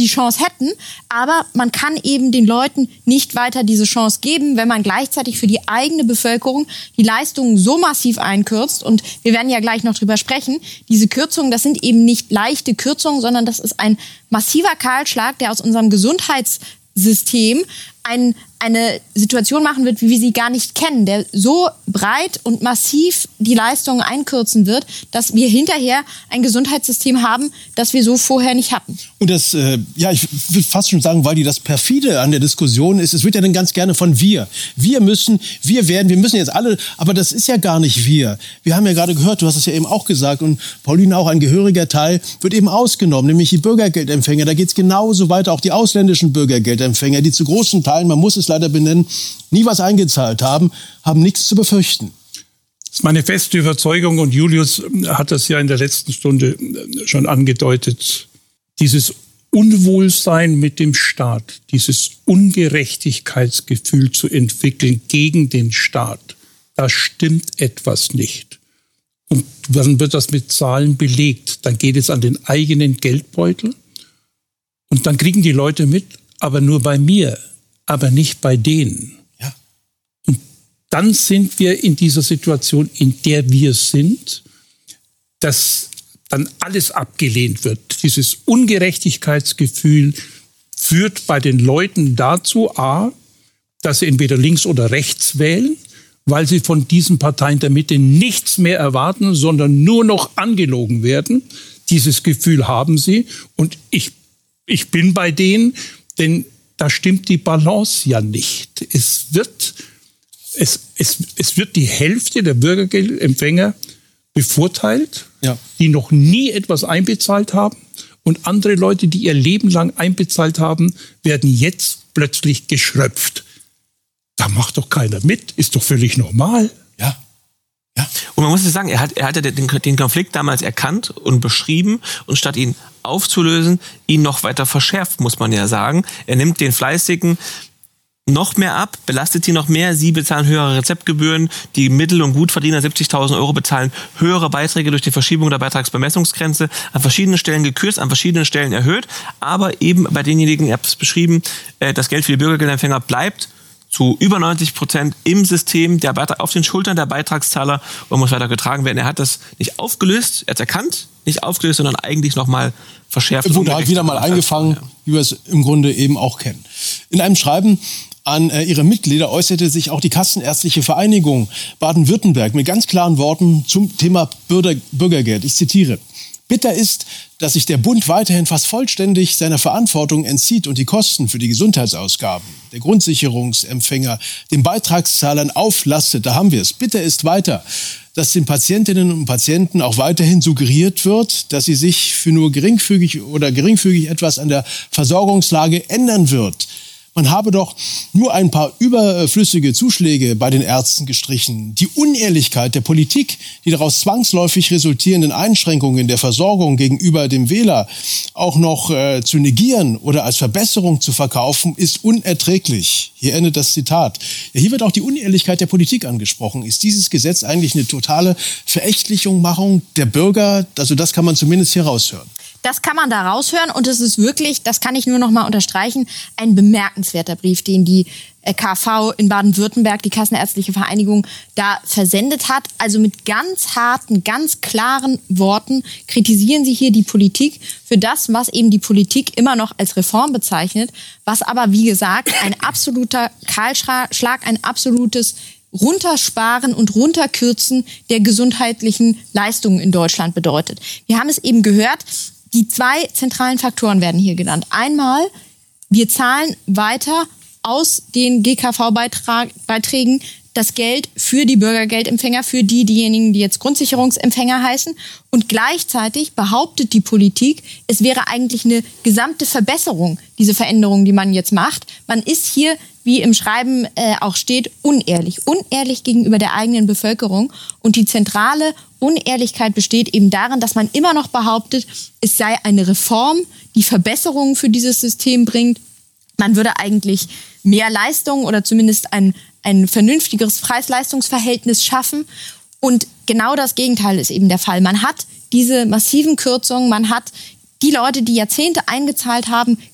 die Chance hätten. Aber man kann eben den Leuten nicht weiter diese Chance geben, wenn man gleichzeitig für die eigene Bevölkerung die Leistungen so massiv einkürzt. Und wir werden ja gleich noch drüber sprechen. Diese Kürzungen, das sind eben nicht leichte Kürzungen, sondern das ist ein massiver Kahlschlag, der aus unserem Gesundheitssystem eine Situation machen wird, wie wir sie gar nicht kennen, der so breit und massiv die Leistungen einkürzen wird, dass wir hinterher ein Gesundheitssystem haben, das wir so vorher nicht hatten. Und das, ich würde fast schon sagen, weil das perfide an der Diskussion ist, es wird ja dann ganz gerne von wir müssen jetzt alle, aber das ist ja gar nicht wir. Wir haben ja gerade gehört, du hast es ja eben auch gesagt und Pauline auch, ein gehöriger Teil wird eben ausgenommen, nämlich die Bürgergeldempfänger. Da geht es genauso weiter, auch die ausländischen Bürgergeldempfänger, die zu großen Teilen, man muss es leider benennen, nie was eingezahlt haben nichts zu befürchten. Das ist meine feste Überzeugung und Julius hat das ja in der letzten Stunde schon angedeutet. Dieses Unwohlsein mit dem Staat, dieses Ungerechtigkeitsgefühl zu entwickeln gegen den Staat, da stimmt etwas nicht. Und dann wird das mit Zahlen belegt. Dann geht es an den eigenen Geldbeutel und dann kriegen die Leute mit, aber nur bei mir, aber nicht bei denen. Ja. Und dann sind wir in dieser Situation, in der wir sind, dass dann alles abgelehnt wird. Dieses Ungerechtigkeitsgefühl führt bei den Leuten dazu, dass sie entweder links oder rechts wählen, weil sie von diesen Parteien der Mitte nichts mehr erwarten, sondern nur noch angelogen werden. Dieses Gefühl haben sie. Und ich bin bei denen, denn da stimmt die Balance ja nicht. Es wird die Hälfte der Bürgergeldempfänger bevorteilt, die noch nie etwas einbezahlt haben. Und andere Leute, die ihr Leben lang einbezahlt haben, werden jetzt plötzlich geschröpft. Da macht doch keiner mit. Ist doch völlig normal. Ja. Ja. Und man muss sagen, er hat ja den Konflikt damals erkannt und beschrieben und statt ihn aufzulösen, ihn noch weiter verschärft, muss man ja sagen. Er nimmt den Fleißigen noch mehr ab, belastet sie noch mehr. Sie bezahlen höhere Rezeptgebühren. Die Mittel- und Gutverdiener 70.000 € bezahlen höhere Beiträge durch die Verschiebung der Beitragsbemessungsgrenze. An verschiedenen Stellen gekürzt, an verschiedenen Stellen erhöht. Aber eben bei denjenigen, ich habe es beschrieben, das Geld für die Bürgergeldempfänger bleibt zu über 90% im System, der Beitrag auf den Schultern der Beitragszahler und muss weiter getragen werden. Er hat das nicht aufgelöst, er hat es erkannt, nicht aufgelöst, sondern eigentlich nochmal verschärft. Wurde halt wieder mal eingefangen, wie wir es im Grunde eben auch kennen. In einem Schreiben an ihre Mitglieder äußerte sich auch die Kassenärztliche Vereinigung Baden-Württemberg mit ganz klaren Worten zum Thema Bürgergeld. Ich zitiere: Bitter ist, dass sich der Bund weiterhin fast vollständig seiner Verantwortung entzieht und die Kosten für die Gesundheitsausgaben der Grundsicherungsempfänger den Beitragszahlern auflastet. Da haben wir es. Bitter ist weiter, dass den Patientinnen und Patienten auch weiterhin suggeriert wird, dass sie sich für nur geringfügig etwas an der Versorgungslage ändern wird. Man habe doch nur ein paar überflüssige Zuschläge bei den Ärzten gestrichen. Die Unehrlichkeit der Politik, die daraus zwangsläufig resultierenden Einschränkungen der Versorgung gegenüber dem Wähler auch noch zu negieren oder als Verbesserung zu verkaufen, ist unerträglich. Hier endet das Zitat. Ja, hier wird auch die Unehrlichkeit der Politik angesprochen. Ist dieses Gesetz eigentlich eine totale Verächtlichmachung der Bürger? Also das kann man zumindest hier raushören. Das kann man da raushören und es ist wirklich, das kann ich nur noch mal unterstreichen, ein bemerkenswerter Brief, den die KV in Baden-Württemberg, die Kassenärztliche Vereinigung, da versendet hat. Also mit ganz harten, ganz klaren Worten kritisieren sie hier die Politik für das, was eben die Politik immer noch als Reform bezeichnet, was aber, wie gesagt, ein absoluter Kahlschlag, ein absolutes Runtersparen und Runterkürzen der gesundheitlichen Leistungen in Deutschland bedeutet. Wir haben es eben gehört, die zwei zentralen Faktoren werden hier genannt. Einmal, wir zahlen weiter aus den GKV-Beiträgen das Geld für die Bürgergeldempfänger, für diejenigen, die jetzt Grundsicherungsempfänger heißen. Und gleichzeitig behauptet die Politik, es wäre eigentlich eine gesamte Verbesserung, diese Veränderung, die man jetzt macht. Man ist hier, wie im Schreiben auch steht, unehrlich. Unehrlich gegenüber der eigenen Bevölkerung. Und die zentrale Unehrlichkeit besteht eben darin, dass man immer noch behauptet, es sei eine Reform, die Verbesserungen für dieses System bringt. Man würde eigentlich mehr Leistung oder zumindest ein vernünftigeres Preis-Leistungs-Verhältnis schaffen. Und genau das Gegenteil ist eben der Fall. Man hat diese massiven Kürzungen, man hat die Leute, die Jahrzehnte eingezahlt haben,